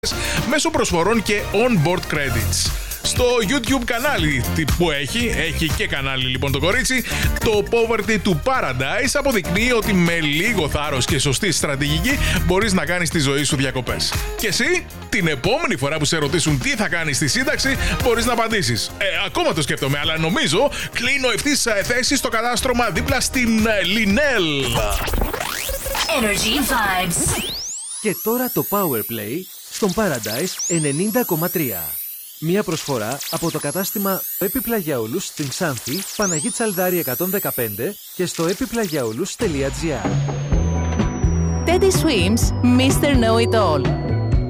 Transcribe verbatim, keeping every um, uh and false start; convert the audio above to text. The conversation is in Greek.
μέσω προσφορών και on-board credits. Στο YouTube κανάλι που έχει, έχει και κανάλι λοιπόν το κορίτσι, το Poverty to Paradise αποδεικνύει ότι με λίγο θάρρος και σωστή στρατηγική μπορείς να κάνεις τη ζωή σου διακοπές. Και εσύ, την επόμενη φορά που σε ρωτήσουν τι θα κάνεις στη σύνταξη, μπορείς να απαντήσεις. Ε, ακόμα το σκέφτομαι, αλλά νομίζω κλείνω ευθύς θέση στο κατάστρωμα δίπλα στην Λινέλ. Energy Vibes. Και τώρα το Powerplay στον Paradise ενενήντα κόμμα τρία. Μία προσφορά από το κατάστημα Έπιπλα για όλους στην Ξάνθη, Παναγή Τσαλδάρη εκατόν δεκαπέντε και στο έπιπλα για όλους τελεία τζι άρ. Teddy Swims, μίστερ Know It All.